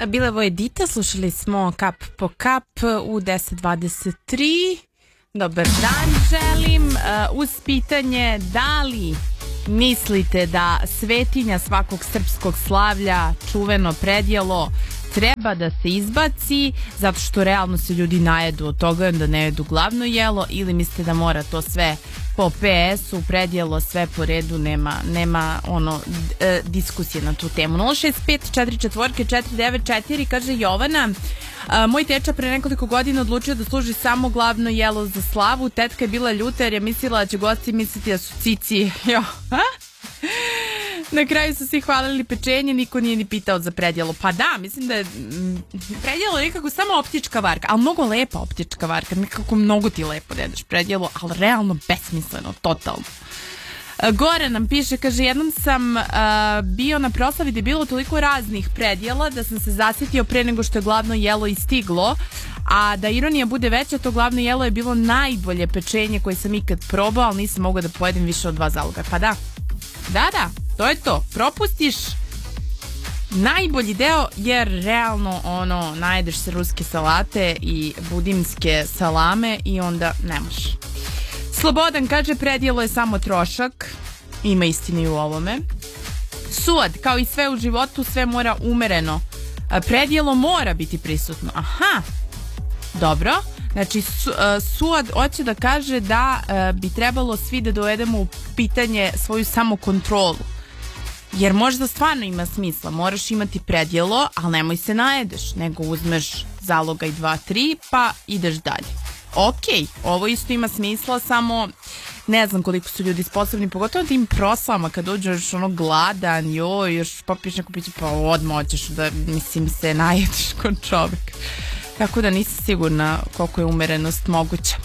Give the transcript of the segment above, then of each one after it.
Bile ovo Edita, slušali smo Kap po kap u 10:23. Dobar dan želim. Uz pitanje da li mislite da svetinja svakog srpskog slavlja, čuveno predjelo, treba da se izbaci zato što realno se ljudi najedu od toga, da ne jedu glavno jelo, ili mislite da mora to sve po PS-u, predjelo, sve po redu, nema diskusije na tu temu. 065-44-494, kaže Jovana, moj teča pre nekoliko godina odlučio da služi samo glavno jelo za slavu. Tetka je bila ljuta jer je mislila da će gosti misliti da su cici. Na kraju su svi hvalili pečenje, niko nije ni pitao za predjelo. Pa da, mislim da je predjelo nekako samo optička varka, ali mnogo lepa optička varka, nekako mnogo ti lepo da jedeš predjelo, ali realno besmisleno, totalno. Gore nam piše, kaže, jednom sam bio na proslavi gde je bilo toliko raznih predjela da sam se zasjetio pre nego što je glavno jelo i stiglo, a da ironija bude veća, to glavno jelo je bilo najbolje pečenje koje sam ikad probao, ali nisam mogao da pojedem više od 2 zaloga. Pa da, to je to. Propustiš najbolji deo jer realno najedeš se ruske salate i budimske salame i onda ne možeš. Slobodan kaže, predjelo je samo trošak. Ima istine i u ovome. Suad, kao i sve u životu, sve mora umereno. Predjelo mora biti prisutno. Aha, dobro. Znači, Suad hoće da kaže da bi trebalo svi da dovedemo u pitanje svoju samokontrolu. Jer možda stvarno ima smisla, moraš imati predjelo, ali nemoj se najedeš, nego uzmeš zaloga i 2-3 pa ideš dalje. Ok, ovo isto ima smisla, samo ne znam koliko su ljudi sposobni, pogotovo tim proslavama kad dođeš gladan, još popiješ neko piće, pa odmah hoćeš da, se najedeš kod čoveka. Tako da nisam sigurna koliko je umerenost moguća.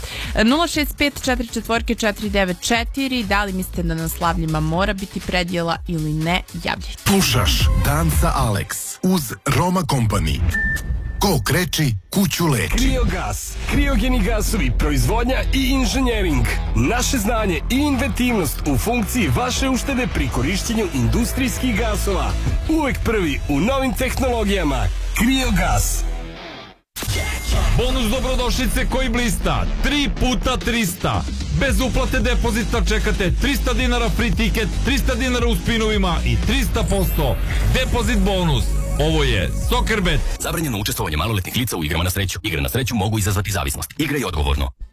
065-44-494, da li mislite da na slavljima mora biti predjela ili ne, javljajte. Slušaš Dan sa Alex uz Roma Company. Ko kreči, kuću leči. Kriogas, kriogeni gasovi, proizvodnja i inženjering. Naše znanje i inventivnost u funkciji vaše uštede pri korišćenju industrijskih gasova. Uvek prvi u novim tehnologijama. Kriogas. Bonus dobrodošlice koji blista 3 puta 300. Bez uplate depozita čekate 300 dinara free ticket, 300 dinara u spinovima i 300% depozit bonus. Ovo je Soccerbet. Zabranjeno učestvovanje maloletnih lica u igrama na sreću. Igre na sreću mogu izazvati zavisnost. Igraj odgovorno.